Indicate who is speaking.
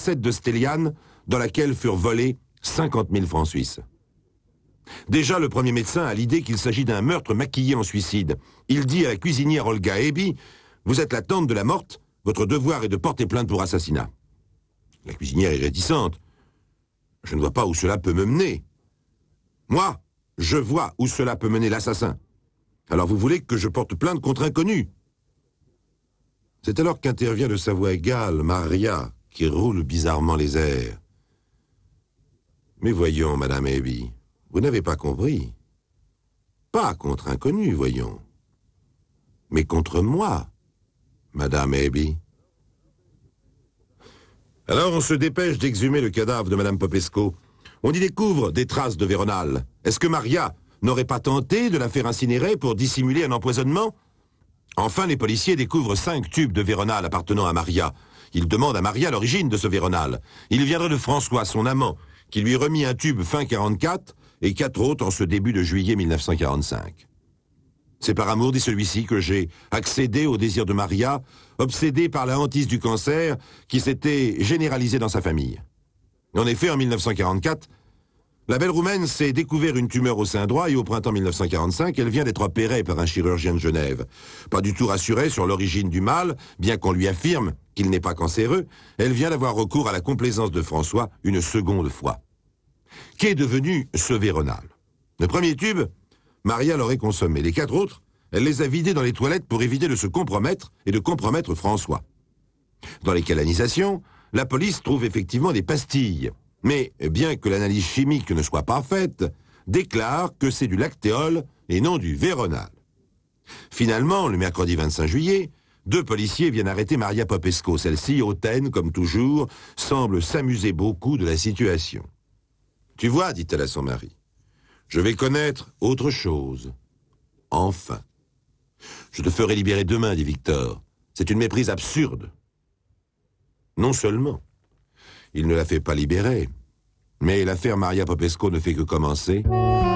Speaker 1: cassette de Stéliane dans laquelle furent volés 50 000 francs suisses. Déjà, le premier médecin a l'idée qu'il s'agit d'un meurtre maquillé en suicide. Il dit à la cuisinière Olga Ebi, « Vous êtes la tante de la morte, votre devoir est de porter plainte pour assassinat. » La cuisinière est réticente. « Je ne vois pas où cela peut me mener. »« Moi, je vois où cela peut mener l'assassin. Alors vous voulez que je porte plainte contre inconnu ?» C'est alors qu'intervient de sa voix égale Maria, qui roule bizarrement les airs. « Mais voyons, Madame Ebi, vous n'avez pas compris. Pas contre inconnu, voyons. Mais contre moi, Madame Ebi. » Alors on se dépêche d'exhumer le cadavre de Madame Popesco. On y découvre des traces de Véronal. Est-ce que Maria n'aurait pas tenté de la faire incinérer pour dissimuler un empoisonnement? Enfin, les policiers découvrent 5 tubes de Véronal appartenant à Maria. Ils demandent à Maria l'origine de ce Véronal. Il viendrait de François, son amant, qui lui remit un tube fin 44 et 4 autres en ce début de juillet 1945. C'est par amour, dit celui-ci, que j'ai accédé au désir de Maria, obsédé par la hantise du cancer qui s'était généralisée dans sa famille. En effet, en 1944, la belle Roumaine s'est découvert une tumeur au sein droit et au printemps 1945, elle vient d'être opérée par un chirurgien de Genève. Pas du tout rassurée sur l'origine du mal, bien qu'on lui affirme qu'il n'est pas cancéreux, elle vient d'avoir recours à la complaisance de François une seconde fois. Qu'est devenu ce Véronal? Le premier tube, Maria l'aurait consommé. Les 4 autres, elle les a vidés dans les toilettes pour éviter de se compromettre et de compromettre François. Dans les canalisations, la police trouve effectivement des pastilles. Mais, bien que l'analyse chimique ne soit pas faite, déclare que c'est du lactéol et non du Véronal. Finalement, le mercredi 25 juillet, 2 policiers viennent arrêter Maria Popesco. Celle-ci, hautaine, comme toujours, semble s'amuser beaucoup de la situation. « Tu vois, dit-elle à son mari, je vais connaître autre chose. Enfin. Je te ferai libérer demain, dit Victor. C'est une méprise absurde. » Non seulement, il ne la fait pas libérer, mais l'affaire Maria Popesco ne fait que commencer.